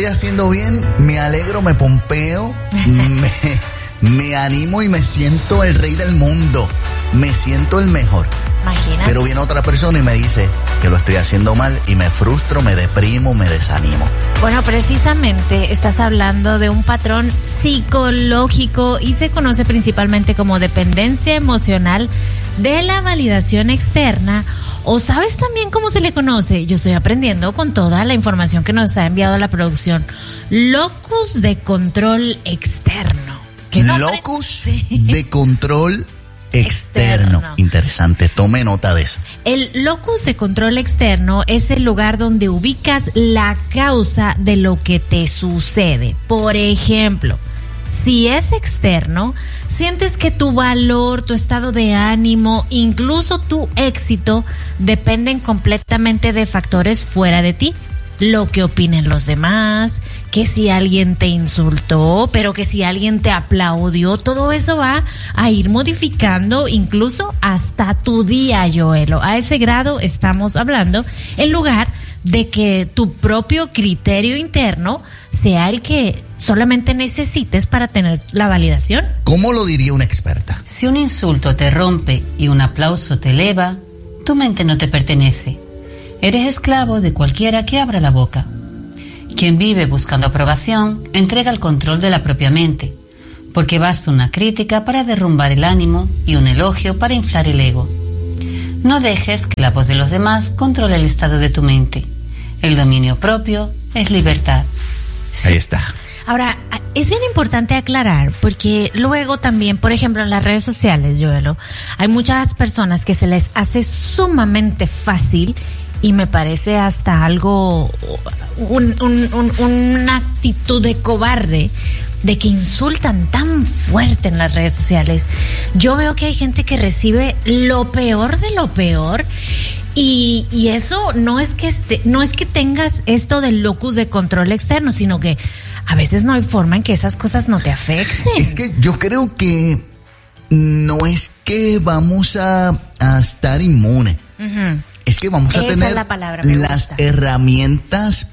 haciendo bien, me alegro, me pompeo, me animo y me siento el rey del mundo. Me siento el mejor. Imagínate. Pero viene otra persona y me dice que lo estoy haciendo mal y me frustro, me deprimo, me desanimo. Bueno, precisamente estás hablando de un patrón psicológico y se conoce principalmente como dependencia emocional de la validación externa. ¿O sabes también cómo se le conoce? Yo estoy aprendiendo con toda la información que nos ha enviado la producción. Locus de control externo. Locus de control externo. Interesante, tome nota de eso. El locus de control externo es el lugar donde ubicas la causa de lo que te sucede. Por ejemplo, si es externo, sientes que tu valor, tu estado de ánimo, incluso tu éxito dependen completamente de factores fuera de ti. Lo que opinen los demás, que si alguien te insultó, pero que si alguien te aplaudió, todo eso va a ir modificando incluso hasta tu día, Joelo. A ese grado estamos hablando, en lugar de que tu propio criterio interno sea el que solamente necesites para tener la validación. ¿Cómo lo diría una experta? Si un insulto te rompe y un aplauso te eleva, tu mente no te pertenece. Eres esclavo de cualquiera que abra la boca. Quien vive buscando aprobación entrega el control de la propia mente, porque basta una crítica para derrumbar el ánimo y un elogio para inflar el ego. No dejes que la voz de los demás controle el estado de tu mente. El dominio propio es libertad. Ahí está. Ahora, es bien importante aclarar, porque luego también, por ejemplo, en las redes sociales, Joelo, hay muchas personas que se les hace sumamente fácil y me parece hasta algo, una actitud de cobarde, de que insultan tan fuerte en las redes sociales. Yo veo que hay gente que recibe lo peor de lo peor. Y eso no es que tengas esto del locus de control externo, sino que a veces no hay forma en que esas cosas no te afecten. Es que yo creo que no es que vamos a estar inmunes. Uh-huh. Es que vamos a tener las herramientas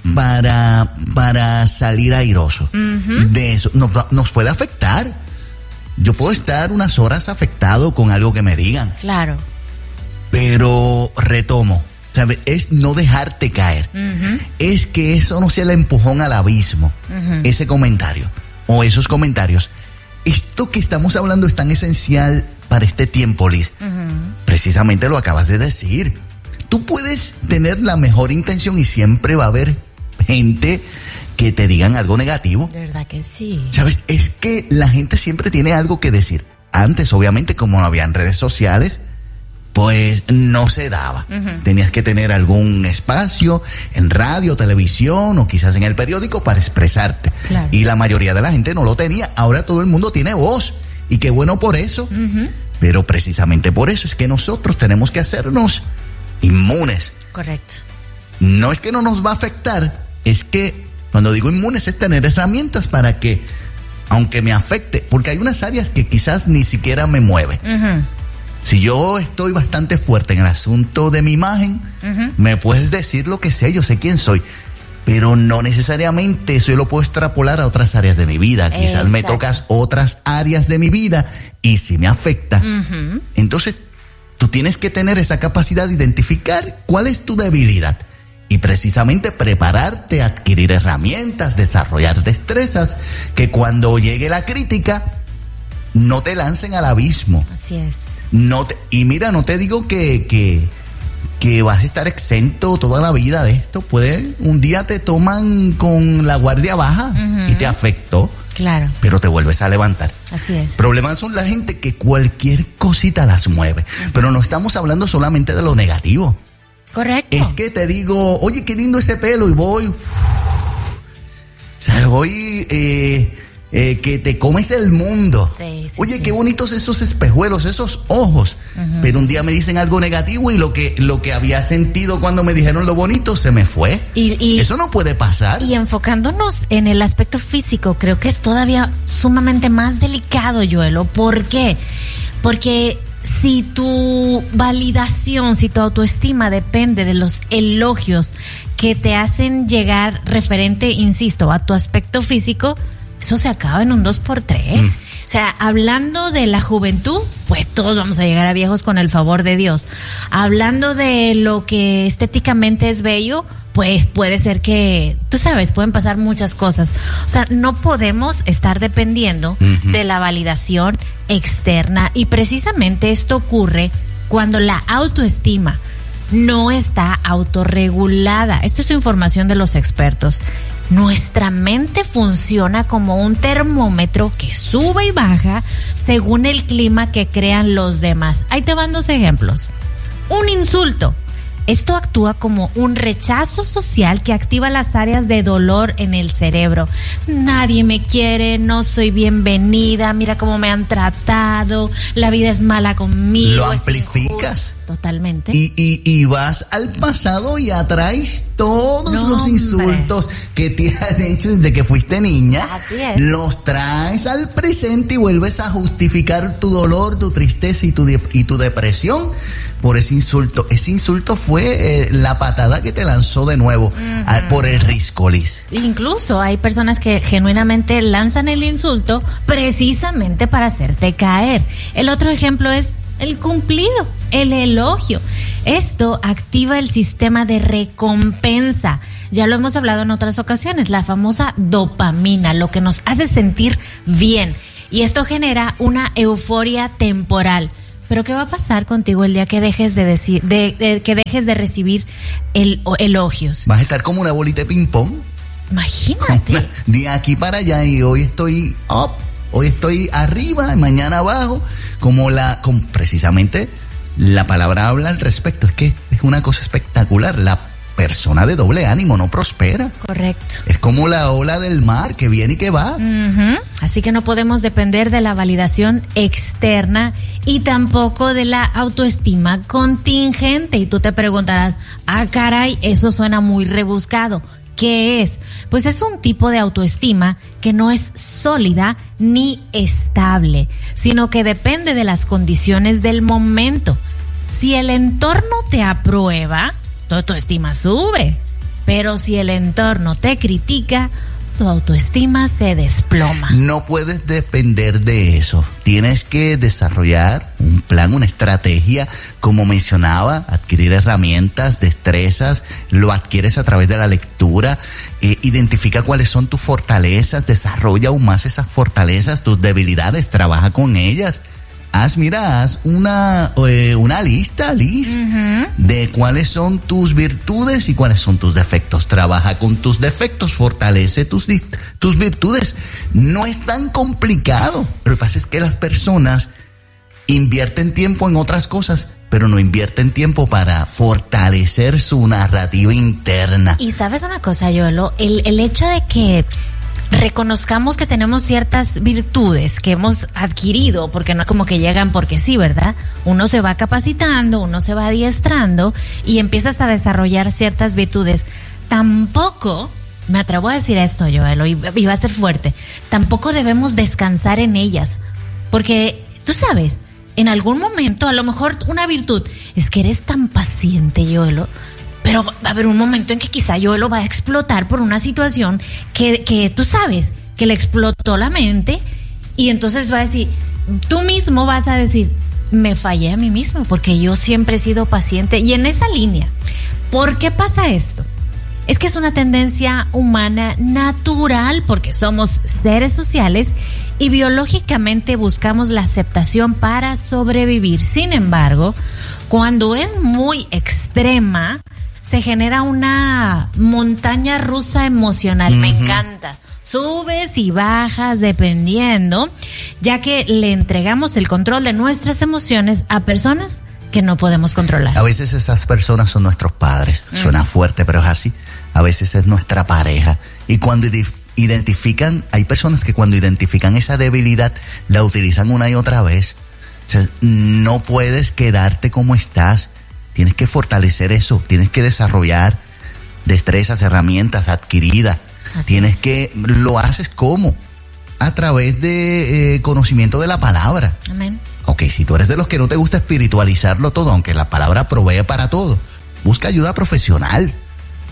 para salir airoso. Uh-huh. De eso nos puede afectar. Yo puedo estar unas horas afectado con algo que me digan. Claro. Pero retomo, ¿sabes? Es no dejarte caer. Uh-huh. Es que eso no sea el empujón al abismo. Uh-huh. Ese comentario o esos comentarios. Esto que estamos hablando es tan esencial para este tiempo, Liz. Uh-huh. Precisamente lo acabas de decir. Tú puedes tener la mejor intención y siempre va a haber gente que te digan algo negativo. De verdad que sí. ¿Sabes? Es que la gente siempre tiene algo que decir. Antes, obviamente, como no habían redes sociales, pues no se daba. Uh-huh. Tenías que tener algún espacio en radio, televisión o quizás en el periódico para expresarte. Claro. Y la mayoría de la gente no lo tenía. Ahora todo el mundo tiene voz. Y qué bueno por eso. Uh-huh. Pero precisamente por eso es que nosotros tenemos que hacernos inmunes. Correcto. No es que no nos va a afectar, es que cuando digo inmunes es tener herramientas para que, aunque me afecte, porque hay unas áreas que quizás ni siquiera me mueven. Uh-huh. Si yo estoy bastante fuerte en el asunto de mi imagen, uh-huh, me puedes decir lo que sea, yo sé quién soy, pero no necesariamente eso yo lo puedo extrapolar a otras áreas de mi vida. Quizás exacto, me tocas otras áreas de mi vida y si me afecta. Uh-huh. Entonces, tú tienes que tener esa capacidad de identificar cuál es tu debilidad y precisamente prepararte a adquirir herramientas, desarrollar destrezas que cuando llegue la crítica no te lancen al abismo. Así es. Y mira, no te digo que vas a estar exento toda la vida de esto. Un día te toman con la guardia baja, uh-huh, y te afectó. Claro. Pero te vuelves a levantar. Así es. Problemas son la gente que cualquier cosita las mueve. Uh-huh. Pero no estamos hablando solamente de lo negativo. Correcto. Es que te digo, oye, qué lindo ese pelo, y voy. Que te comes el mundo. Sí, oye, sí, qué bonitos esos espejuelos, esos ojos. Uh-huh. Pero un día me dicen algo negativo y lo que había sentido cuando me dijeron lo bonito se me fue. Y eso no puede pasar. Y enfocándonos en el aspecto físico, creo que es todavía sumamente más delicado, Joelo. ¿Por qué? Porque si tu validación, si tu autoestima depende de los elogios que te hacen llegar referente, insisto, a tu aspecto físico, eso se acaba en un 2x3. O sea, hablando de la juventud, pues todos vamos a llegar a viejos con el favor de Dios. Hablando de lo que estéticamente es bello, pues puede ser que, tú sabes, pueden pasar muchas cosas. O sea, no podemos estar dependiendo de la validación externa, y precisamente esto ocurre cuando la autoestima no está autorregulada. Esta es información de los expertos. Nuestra mente funciona como un termómetro que sube y baja según el clima que crean los demás. Ahí te van 2 ejemplos. Un insulto. Esto actúa como un rechazo social que activa las áreas de dolor en el cerebro. Nadie me quiere, no soy bienvenida, mira cómo me han tratado, la vida es mala conmigo. Lo amplificas. Totalmente. Y vas al pasado y atraes todos los insultos que te han hecho desde que fuiste niña. Así es. Los traes al presente y vuelves a justificar tu dolor, tu tristeza y tu depresión por ese insulto. Ese insulto fue la patada que te lanzó de nuevo por el riscolis. Incluso hay personas que genuinamente lanzan el insulto precisamente para hacerte caer. El otro ejemplo es el cumplido, el elogio. Esto activa el sistema de recompensa. Ya lo hemos hablado en otras ocasiones, la famosa dopamina, lo que nos hace sentir bien. Y esto genera una euforia temporal. Pero ¿qué va a pasar contigo el día que dejes de recibir elogios? Vas a estar como una bolita de ping pong. Imagínate. De aquí para allá, y hoy estoy up, hoy estoy arriba, mañana abajo, como precisamente la palabra habla al respecto. Es que es una cosa espectacular. La persona de doble ánimo no prospera. Correcto. Es como la ola del mar que viene y que va. Así que no podemos depender de la validación externa y tampoco de la autoestima contingente. Y tú te preguntarás, caray, eso suena muy rebuscado. ¿Qué es? Pues es un tipo de autoestima que no es sólida ni estable, sino que depende de las condiciones del momento. Si el entorno te aprueba, tu autoestima sube, pero si el entorno te critica, tu autoestima se desploma. No puedes depender de eso. Tienes que desarrollar un plan, una estrategia, como mencionaba, adquirir herramientas, destrezas. Lo adquieres a través de la lectura. Identifica cuáles son tus fortalezas, desarrolla aún más esas fortalezas, tus debilidades, trabaja con ellas. Haz una lista, Liz, de cuáles son tus virtudes y cuáles son tus defectos. Trabaja con tus defectos, fortalece tus virtudes. No es tan complicado. Lo que pasa es que las personas invierten tiempo en otras cosas, pero no invierten tiempo para fortalecer su narrativa interna. Y sabes una cosa, Yolo, el hecho de que reconozcamos que tenemos ciertas virtudes que hemos adquirido, porque no es como que llegan porque sí, ¿verdad? Uno se va capacitando, uno se va adiestrando y empiezas a desarrollar ciertas virtudes. Tampoco, me atrevo a decir esto, Joel, y va a ser fuerte, tampoco debemos descansar en ellas, porque tú sabes, en algún momento, a lo mejor una virtud es que eres tan paciente, Joel, pero va a haber un momento en que quizá Joel va a explotar por una situación que tú sabes que le explotó la mente, y entonces va a decir, tú mismo vas a decir, me fallé a mí mismo porque yo siempre he sido paciente. Y en esa línea, ¿por qué pasa esto? Es que es una tendencia humana natural, porque somos seres sociales y biológicamente buscamos la aceptación para sobrevivir. Sin embargo, cuando es muy extrema, se genera una montaña rusa emocional. Me encanta. Subes y bajas dependiendo, ya que le entregamos el control de nuestras emociones a personas que no podemos controlar. A veces esas personas son nuestros padres. Suena fuerte, pero es así. A veces es nuestra pareja. Y cuando identifican, hay personas que cuando identifican esa debilidad, la utilizan una y otra vez. O sea, no puedes quedarte como estás. Tienes que fortalecer eso, tienes que desarrollar destrezas, herramientas adquiridas. Tienes que, lo haces ¿cómo? A través de conocimiento de la palabra. Amén. Ok, si tú eres de los que no te gusta espiritualizarlo todo, aunque la palabra provee para todo, busca ayuda profesional.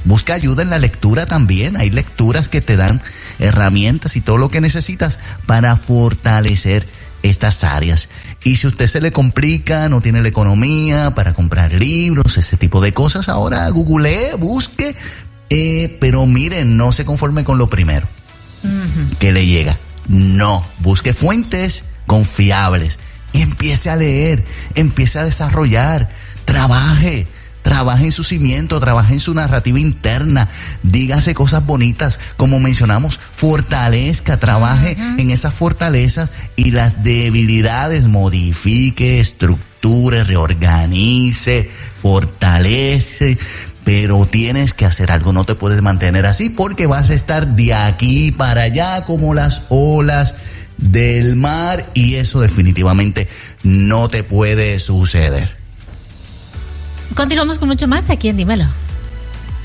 Busca ayuda en la lectura también. Hay lecturas que te dan herramientas y todo lo que necesitas para fortalecer estas áreas. Y si a usted se le complica, no tiene la economía para comprar libros, ese tipo de cosas, ahora googlee, busque, pero miren, no se conforme con lo primero que le llega. No, busque fuentes confiables y empiece a leer, empiece a desarrollar, trabaje en su cimiento, trabaje en su narrativa interna, dígase cosas bonitas, como mencionamos, fortalezca, trabaje en esas fortalezas y las debilidades, modifique, estructure, reorganice, fortalece, pero tienes que hacer algo, no te puedes mantener así porque vas a estar de aquí para allá como las olas del mar y eso definitivamente no te puede suceder. Continuamos con mucho más aquí en Dímelo.